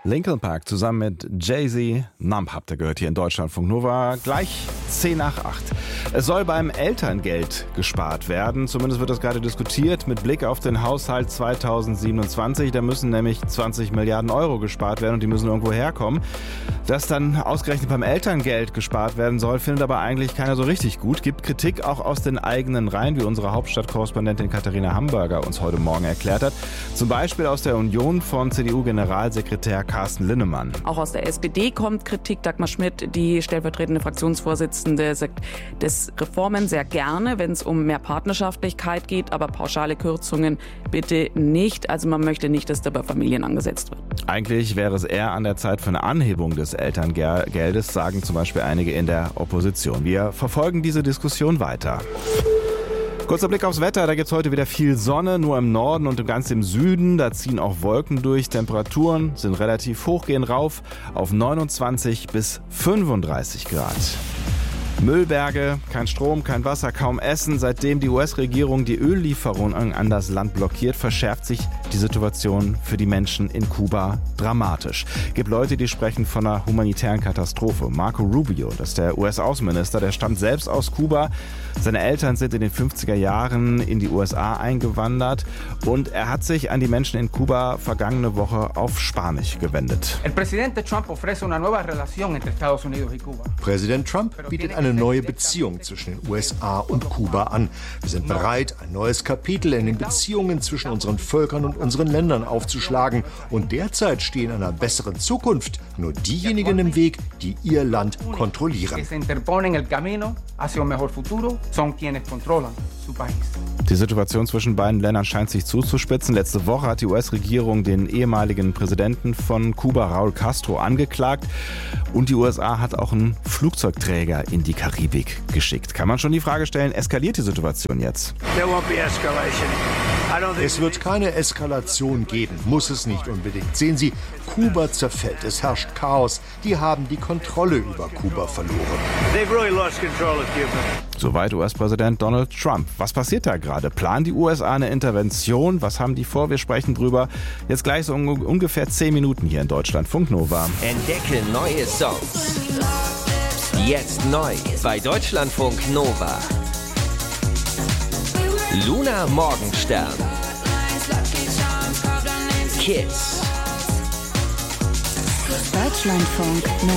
Linkin Park zusammen mit Jay-Z, Numb habt ihr gehört hier in Deutschlandfunk Nova, gleich 10 nach 8. Es soll beim Elterngeld gespart werden, zumindest wird das gerade diskutiert, mit Blick auf den Haushalt 2027. Da müssen nämlich 20 Milliarden Euro gespart werden und die müssen irgendwo herkommen. Dass dann ausgerechnet beim Elterngeld gespart werden soll, findet aber eigentlich keiner so richtig gut. Gibt Kritik auch aus den eigenen Reihen, wie unsere Hauptstadtkorrespondentin Katharina Hamburger uns heute Morgen erklärt hat. Zum Beispiel aus der Union von CDU-Generalsekretär Carsten Linnemann. Auch aus der SPD kommt Kritik. Dagmar Schmidt, die stellvertretende Fraktionsvorsitzende, sagt, dass Reformen sehr gerne, wenn es um mehr Partnerschaftlichkeit geht, aber pauschale Kürzungen bitte nicht. Also man möchte nicht, dass da bei Familien angesetzt wird. Eigentlich wäre es eher an der Zeit für eine Anhebung des Elterngeldes, sagen zum Beispiel einige in der Opposition. Wir verfolgen diese Diskussion weiter. Kurzer Blick aufs Wetter, da gibt es heute wieder viel Sonne, nur im Norden und ganz im Süden. Da ziehen auch Wolken durch. Temperaturen sind relativ hoch, gehen rauf auf 29 bis 35 Grad. Müllberge, kein Strom, kein Wasser, kaum Essen. Seitdem die US-Regierung die Öllieferungen an das Land blockiert, verschärft sich die Situation für die Menschen in Kuba dramatisch. Es gibt Leute, die sprechen von einer humanitären Katastrophe. Marco Rubio, das ist der US-Außenminister, der stammt selbst aus Kuba. Seine Eltern sind in den 50er Jahren in die USA eingewandert und er hat sich an die Menschen in Kuba vergangene Woche auf Spanisch gewendet. Präsident Trump bietet eine neue Beziehung zwischen den USA und Kuba an. Wir sind bereit, ein neues Kapitel in den Beziehungen zwischen unseren Völkern und unseren Ländern aufzuschlagen. Und derzeit stehen einer besseren Zukunft nur diejenigen im Weg, die ihr Land kontrollieren. Die Situation zwischen beiden Ländern scheint sich zuzuspitzen. Letzte Woche hat die US-Regierung den ehemaligen Präsidenten von Kuba, Raúl Castro, angeklagt. Und die USA hat auch einen Flugzeugträger in die Karibik geschickt. Kann man schon die Frage stellen, eskaliert die Situation jetzt? Es wird keine Eskalation geben, muss es nicht unbedingt. Sehen Sie, Kuba zerfällt, es herrscht Chaos. Die haben die Kontrolle über Kuba verloren. Soweit US-Präsident Donald Trump. Was passiert da gerade? Planen die USA eine Intervention? Was haben die vor? Wir sprechen drüber. Jetzt gleich so ungefähr 10 Minuten hier in Deutschlandfunk Nova. Entdecke neue Songs. Jetzt neu bei Deutschlandfunk Nova. Luna Morgenstern. Kiss. Deutschlandfunk Nova.